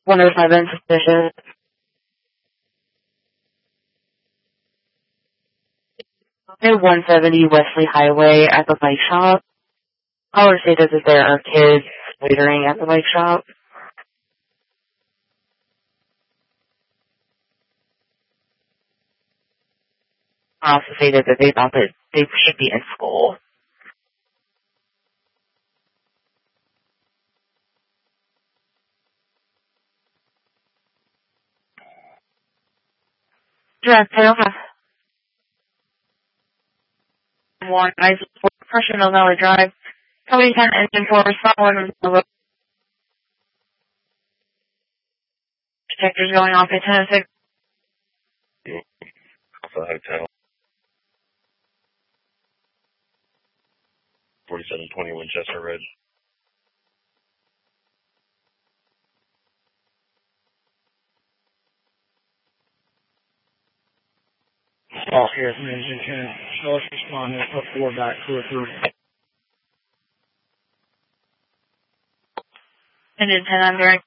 107 suspicious. 170 Wesley Highway at the bike shop. Caller stated that there are kids loitering at the bike shop. Also stated that they thought that they should be in school. Direct Taylor. One, I support pressure on Valley Drive. Company 10 engine for respond one detectors going off at 10:06. The hotel. 4720 Winchester Ridge. Oh, here from engine 10. So let's respond and put 4 back, 2 or 3. Engine 10, I'm direct